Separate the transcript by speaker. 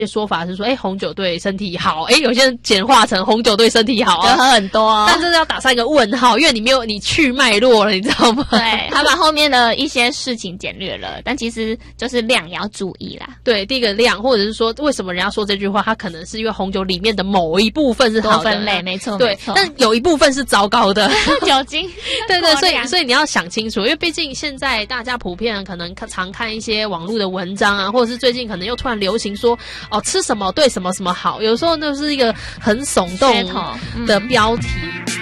Speaker 1: 说法是说，红酒对身体好，有些人简化成红酒对身体好
Speaker 2: 就喝很多
Speaker 1: 但这要打上一个问号，因为你去脉络了，你知道吗？
Speaker 2: 对，他把后面的一些事情简略了，但其实就是量也要注意啦。
Speaker 1: 对，第一个量，或者是说为什么人家说这句话，它可能是因为红酒里面的某一部分是好的
Speaker 2: 多分类，没错，
Speaker 1: 对，但有一部分是糟糕的，
Speaker 2: 酒精，
Speaker 1: 对，所以你要想清楚，因为毕竟现在大家普遍可能常看一些网络的文章啊，或者是最近可能又突然流行说吃什么对什么什么好，有时候那是一个很耸动的标题。